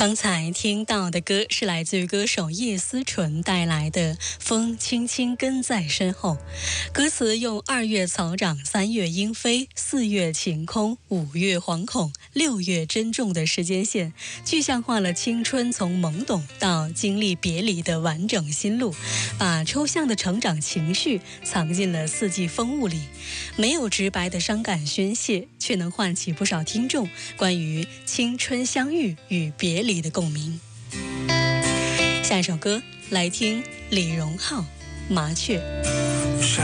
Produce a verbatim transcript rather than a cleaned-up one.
刚才听到的歌是来自于歌手叶思纯带来的《风轻轻跟在身后》，歌词用二月草长，三月莺飞，四月晴空，五月惶恐，六月珍重的时间线，具象化了青春从懵懂到经历别离的完整心路，把抽象的成长情绪藏进了四季风物里，没有直白的伤感宣泄，却能唤起不少听众关于青春相遇与别离的共鸣。下一首歌来听李荣浩《麻雀》。